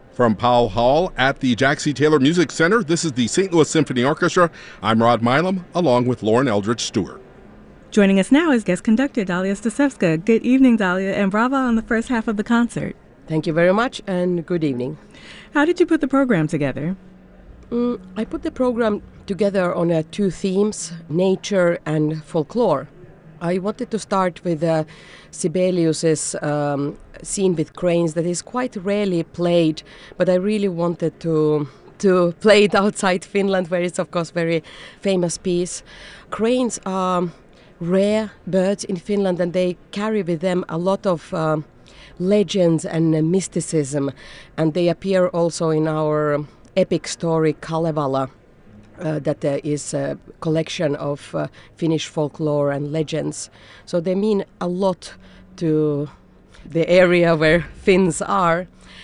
From Powell Hall at the Jack C. Taylor Music Center, this is the St. Louis Symphony Orchestra. I'm Rod Milam, along with Lauren Eldridge Stewart. Joining us now is guest conductor Dalia Stasevska. Good evening, Dalia, and bravo on the first half of the concert. Thank you very much, and good evening. How did you put the program together? I put the program together on two themes, nature and folklore. I wanted to start with Sibelius's Scene with Cranes that is quite rarely played, but I really wanted to play it outside Finland, where it's of course very famous piece. Cranes are rare birds in Finland, and they carry with them a lot of legends and mysticism, and they appear also in our epic story Kalevala. That is a collection of Finnish folklore and legends. So they mean a lot to the area where Finns are.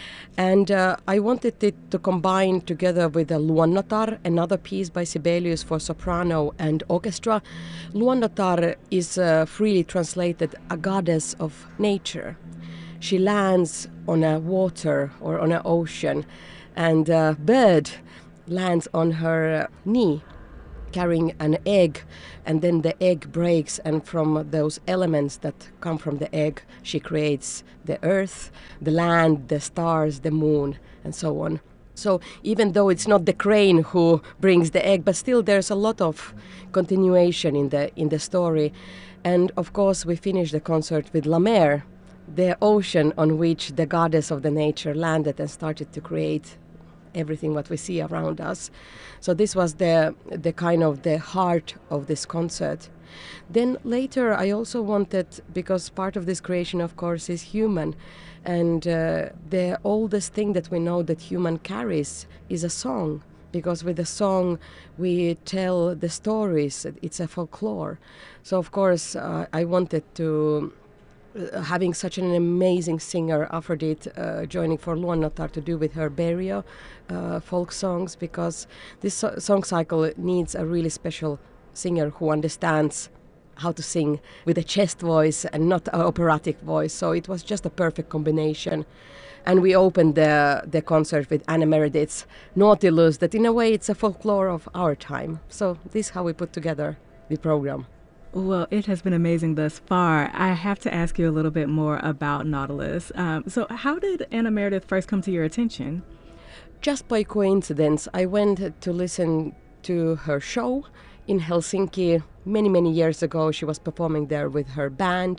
And I wanted it to combine together with a Luonnotar, another piece by Sibelius for soprano and orchestra. Luonnotar is freely translated a goddess of nature. She lands on a water or on an ocean, and a bird lands on her knee carrying an egg, and then the egg breaks, and from those elements that come from the egg she creates the earth, the land, the stars, the moon, and so on. So even though it's not the crane who brings the egg, but still there's a lot of continuation in the story. And of course we finish the concert with La Mer, the ocean on which the goddess of the nature landed and started to create everything what we see around us. So this was the kind of the heart of this concert. Then later I also wanted, because part of this creation of course is human, and the oldest thing that we know that human carries is a song, because with a song we tell the stories, it's a folklore. So of course I wanted to having such an amazing singer, Aphrodite, joining for Luonnotar to do with her Berio folk songs, because this song cycle needs a really special singer who understands how to sing with a chest voice and not an operatic voice. So it was just a perfect combination. And we opened the concert with Anne Meredith's Nautilus, that in a way it's a folklore of our time. So this is how we put together the program. Well, it has been amazing thus far. I have to ask you a little bit more about Nautilus. So how did Anna Meredith first come to your attention? Just by coincidence, I went to listen to her show in Helsinki many years ago. She was performing there with her band,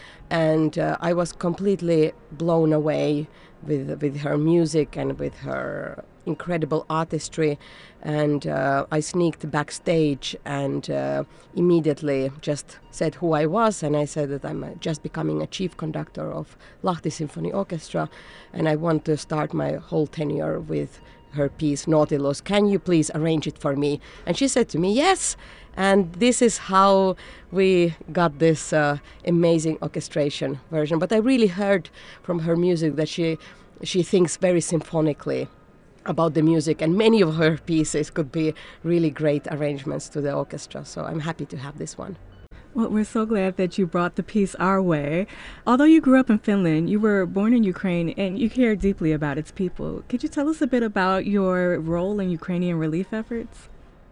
and I was completely blown away with her music and with her incredible artistry. And I sneaked backstage and immediately just said who I was, and I said that I'm just becoming a chief conductor of Lahti Symphony Orchestra, and I want to start my whole tenure with her piece Nautilus. Can you please arrange it for me? And she said to me, yes. And this is how we got this amazing orchestration version. But I really heard from her music that she thinks very symphonically about the music, and many of her pieces could be really great arrangements to the orchestra. So I'm happy to have this one. Well, we're so glad that you brought the piece our way. Although you grew up in Finland, you were born in Ukraine and you care deeply about its people. Could you tell us a bit about your role in Ukrainian relief efforts?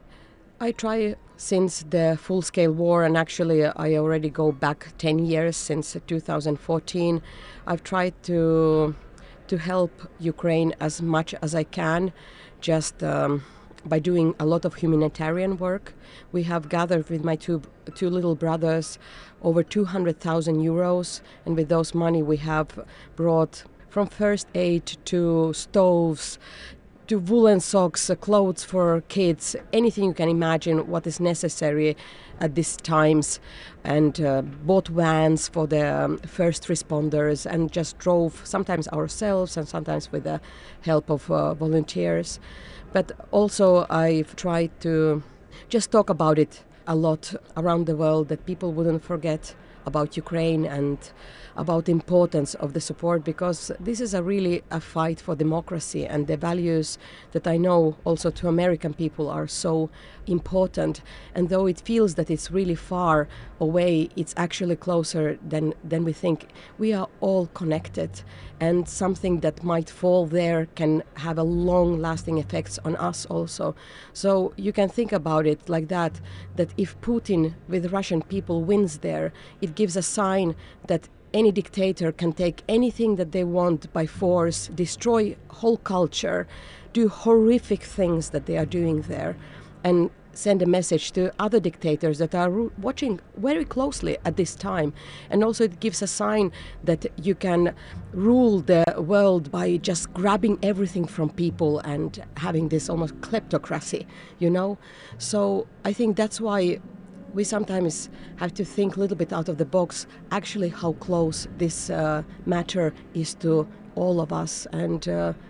I try since the full-scale war, and actually I already go back 10 years, since 2014. I've tried to help Ukraine as much as I can, just by doing a lot of humanitarian work. We have gathered with my two little brothers over 200,000 euros, and with those money we have brought from first aid to stoves, to woolen socks, clothes for kids, anything you can imagine what is necessary at these times, and bought vans for the first responders, and just drove sometimes ourselves and sometimes with the help of volunteers. But also I've tried to just talk about it a lot around the world, that people wouldn't forget about Ukraine and about the importance of the support, because this is really a fight for democracy, and the values that I know also to American people are so important. And though it feels that it's really far away, it's actually closer than we think. We are all connected, and something that might fall there can have a long-lasting effects on us also. So you can think about it like that if Putin with Russian people wins there, it gives a sign that any dictator can take anything that they want by force, destroy whole culture, do horrific things that they are doing there, and send a message to other dictators that are watching very closely at this time. And also it gives a sign that you can rule the world by just grabbing everything from people and having this almost kleptocracy, you know? So I think that's why we sometimes have to think a little bit out of the box, actually how close this matter is to all of us. And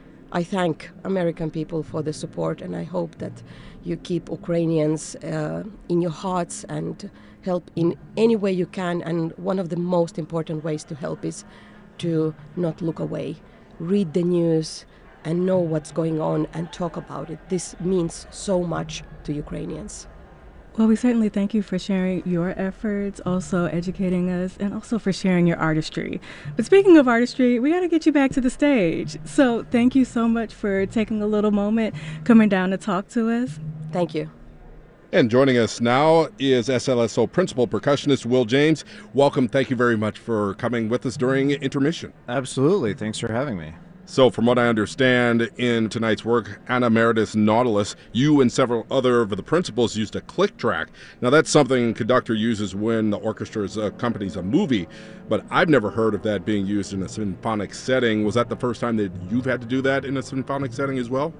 I thank American people for the support, and I hope that you keep Ukrainians in your hearts and help in any way you can. And one of the most important ways to help is to not look away. Read the news and know what's going on and talk about it. This means so much to Ukrainians. Well, we certainly thank you for sharing your efforts, also educating us, and also for sharing your artistry. But speaking of artistry, we got to get you back to the stage. So thank you so much for taking a little moment, coming down to talk to us. Thank you. And joining us now is SLSO Principal Percussionist Will James. Welcome. Thank you very much for coming with us during intermission. Absolutely. Thanks for having me. So from what I understand in tonight's work, Anna Meredith's Nautilus, you and several other of the principals used a click track. Now that's something a conductor uses when the orchestra accompanies a movie, but I've never heard of that being used in a symphonic setting. Was that the first time that you've had to do that in a symphonic setting as well?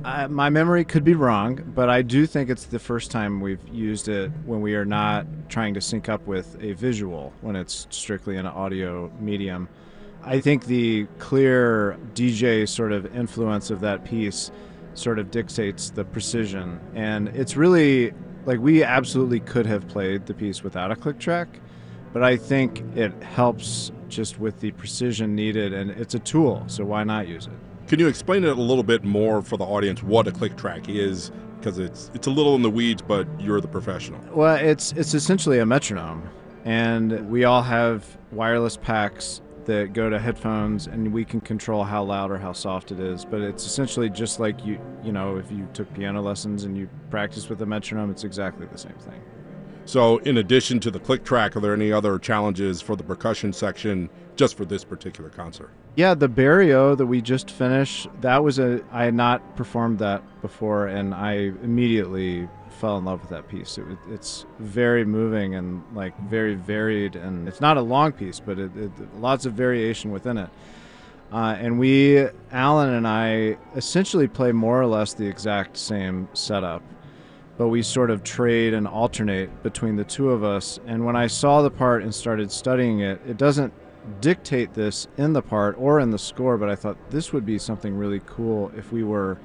My memory could be wrong, but I do think it's the first time we've used it when we are not trying to sync up with a visual, when it's strictly an audio medium. I think the clear DJ sort of influence of that piece sort of dictates the precision. And it's really, like, we absolutely could have played the piece without a click track, but I think it helps just with the precision needed, and it's a tool, so why not use it? Can you explain it a little bit more for the audience what a click track is? Because it's a little in the weeds, but you're the professional. Well, it's essentially a metronome, and we all have wireless packs that go to headphones, and we can control how loud or how soft it is. But it's essentially just like you know, if you took piano lessons and you practice with a metronome, it's exactly the same thing. So in addition to the click track, are there any other challenges for the percussion section just for this particular concert? Yeah, the Barrio that we just finished, I had not performed that before, and I immediately fell in love with that piece. It's very moving and like very varied, and it's not a long piece, but lots of variation within it. And Alan and I essentially play more or less the exact same setup, but we sort of trade and alternate between the two of us. And when I saw the part and started studying it, it doesn't dictate this in the part or in the score, but I thought this would be something really cool if we were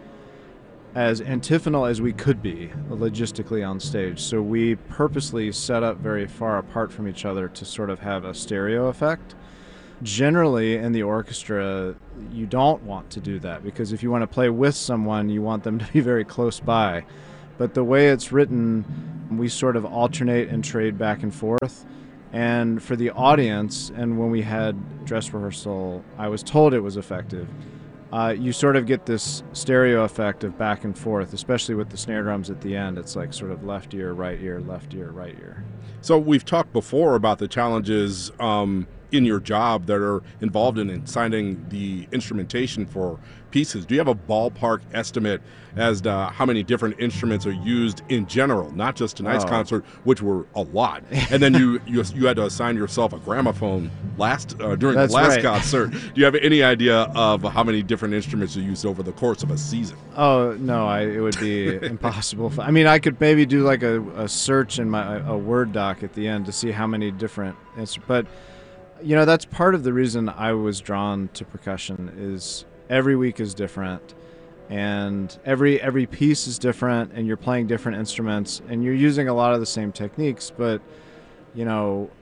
as antiphonal as we could be logistically on stage. So we purposely set up very far apart from each other to sort of have a stereo effect. Generally in the orchestra, you don't want to do that, because if you want to play with someone, you want them to be very close by. But the way it's written, we sort of alternate and trade back and forth. And for the audience, and when we had dress rehearsal, I was told it was effective. You sort of get this stereo effect of back and forth, especially with the snare drums at the end. It's like sort of left ear, right ear, left ear, right ear. So we've talked before about the challenges in your job that are involved in assigning the instrumentation for pieces. Do you have a ballpark estimate as to how many different instruments are used in general, not just tonight's concert, which were a lot, and then you had to assign yourself a gramophone during the last concert. Do you have any idea of how many different instruments are used over the course of a season? Oh no, it would be impossible. I mean, I could maybe do like a search in a Word doc at the end to see how many different instruments, but you know, that's part of the reason I was drawn to percussion. Is every week is different, and every piece is different, and you're playing different instruments, and you're using a lot of the same techniques, but you know,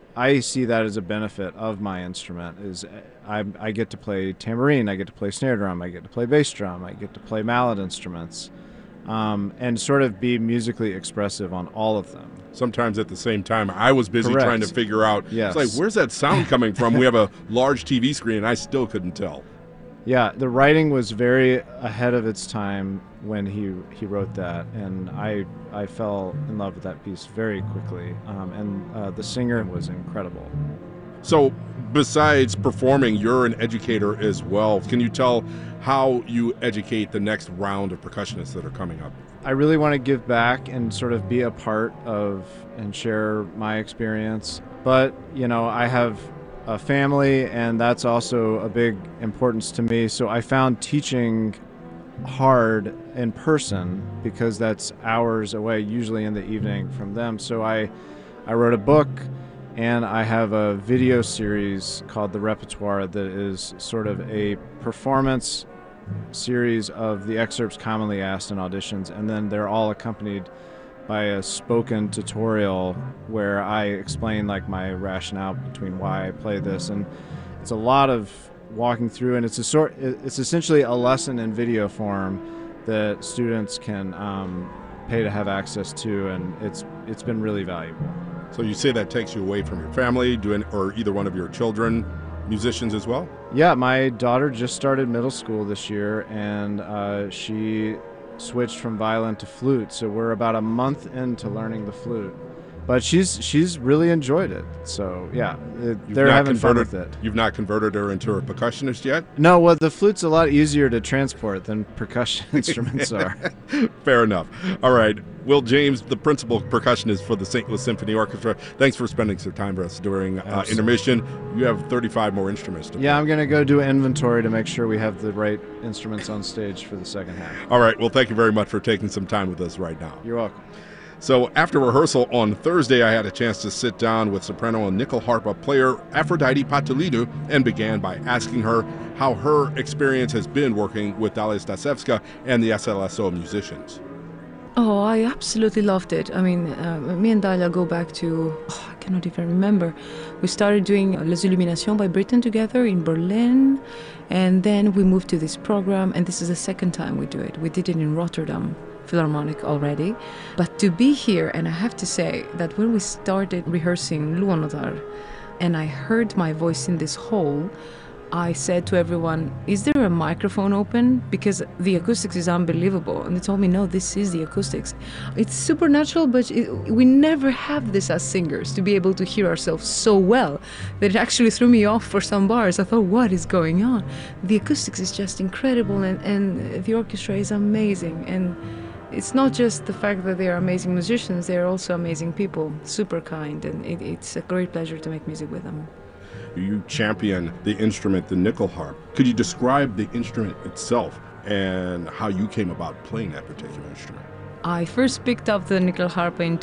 I see that as a benefit of my instrument. Is I get to play tambourine, I get to play snare drum, I get to play bass drum, I get to play mallet instruments, and sort of be musically expressive on all of them. Sometimes at the same time. I was busy Correct. trying to figure out, Yes. it's like, where's that sound coming from? We have a large TV screen, and I still couldn't tell. Yeah, the writing was very ahead of its time when he wrote that, and I fell in love with that piece very quickly, and the singer was incredible. So besides performing, you're an educator as well. Can you tell how you educate the next round of percussionists that are coming up? I really want to give back and sort of be a part of and share my experience, but I have a family, and that's also a big importance to me. So I found teaching hard in person because that's hours away, usually in the evening from them. So I wrote a book, and I have a video series called The Repertoire that is sort of a performance series of the excerpts commonly asked in auditions, and then they're all accompanied by a spoken tutorial where I explain like my rationale between why I play this, and it's a lot of walking through, and it's essentially a lesson in video form that students can pay to have access to, and it's been really valuable. So you say that takes you away from your family, or either one of your children musicians as well? Yeah, my daughter just started middle school this year, and she switched from violin to flute, so we're about a month into learning the flute. But she's really enjoyed it, so yeah, they're having fun with it. You've not converted her into a percussionist yet? No, well, the flute's a lot easier to transport than percussion instruments are. Fair enough. All right, Will James, the principal percussionist for the St. Louis Symphony Orchestra, thanks for spending some time with us during intermission. You have 35 more instruments to play. Yeah, I'm going to go do an inventory to make sure we have the right instruments on stage for the second half. All right, well, thank you very much for taking some time with us right now. You're welcome. So after rehearsal on Thursday, I had a chance to sit down with soprano and nickel harpa player Aphrodite Patulidou and began by asking her how her experience has been working with Dalia Stasevska and the SLSO musicians. Oh, I absolutely loved it. I mean, me and Dalia go back to, I cannot even remember. We started doing Les Illuminations by Britten together in Berlin, and then we moved to this program, and this is the second time we do it. We did it in Rotterdam Philharmonic already. But to be here, and I have to say that when we started rehearsing Luonnotar, and I heard my voice in this hall, I said to everyone, is there a microphone open? Because the acoustics is unbelievable. And they told me, no, this is the acoustics. It's supernatural, but we never have this as singers, to be able to hear ourselves so well that it actually threw me off for some bars. I thought, what is going on? The acoustics is just incredible, and the orchestra is amazing. And it's not just the fact that they are amazing musicians, they are also amazing people, super kind, and it's a great pleasure to make music with them. You champion the instrument, the nickel harp. Could you describe the instrument itself and how you came about playing that particular instrument? I first picked up the nickel harp in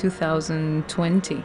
2020.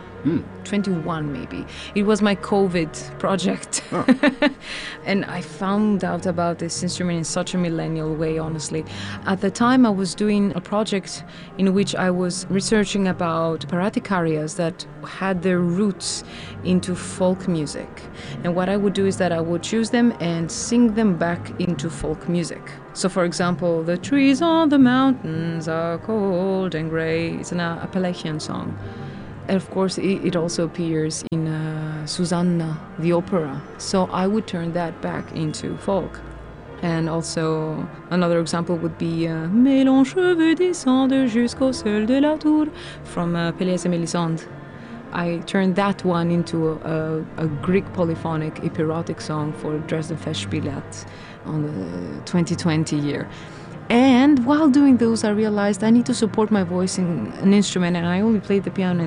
21 maybe. It was my COVID project. Oh. And I found out about this instrument in such a millennial way, honestly. At the time I was doing a project in which I was researching about operatic arias that had their roots into folk music. And what I would do is that I would choose them and sing them back into folk music. So for example, the trees on the mountains are cold and gray. It's an Appalachian song. And of course, it also appears in Susanna, the opera. So I would turn that back into folk. And also, another example would be Mes longs cheveux descendent jusqu'au sol de la tour from Pélias et Mélisande. I turned that one into a Greek polyphonic epirotic song for Dresden Festspiele on the 2020 year. And while doing those, I realized I need to support my voice in an instrument, and I only played the piano